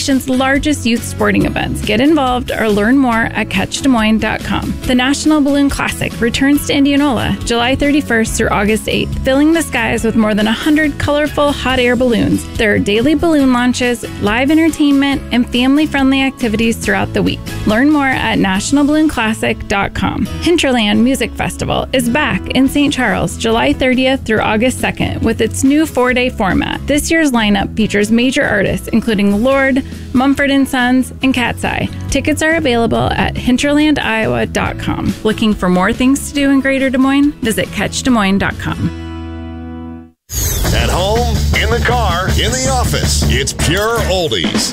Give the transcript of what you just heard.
nation's largest youth sporting events. Get involved or learn more at CatchDesMoines.com. The National Balloon Classic returns to Indianola July 31st through August 8th, filling the skies with more than 100 colorful hot air balloons. There are daily balloon launches, live entertainment, and family-friendly activities throughout the week. Learn more at nationalballoonclassic.com. Hinterland Music Festival is back in St. Charles July 30th through August 2nd with its new 4-day format. This year's lineup features major artists including Lorde, Mumford & Sons, and Cat's Eye. Tickets are available at hinterlandiowa.com. Looking for more things to do in Greater Des Moines? Visit catchdesmoines.com. At home, in the car, in the office, it's pure oldies.